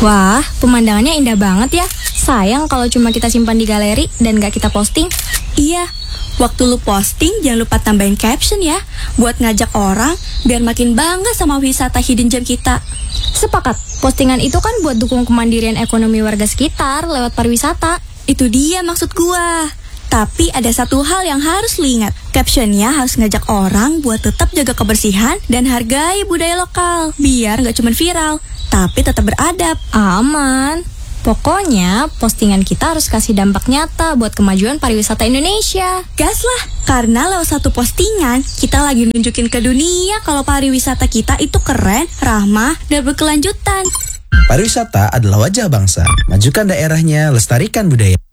Wah, pemandangannya indah banget ya. Sayang kalau cuma kita simpan di galeri dan gak kita posting. Iya, waktu lu posting jangan lupa tambahin caption ya, buat ngajak orang biar makin bangga sama wisata hidden gem kita. Sepakat, postingan itu kan buat dukung kemandirian ekonomi warga sekitar lewat pariwisata. Itu dia maksud gua. Tapi ada satu hal yang harus lu ingat. Captionnya harus ngajak orang buat tetap jaga kebersihan dan hargai budaya lokal. Biar gak cuma viral, tapi tetap beradab. Aman. Pokoknya postingan kita harus kasih dampak nyata buat kemajuan pariwisata Indonesia. Gas lah, karena lewat satu postingan kita lagi nunjukin ke dunia kalau pariwisata kita itu keren, ramah, dan berkelanjutan. Pariwisata adalah wajah bangsa. Majukan daerahnya, lestarikan budaya.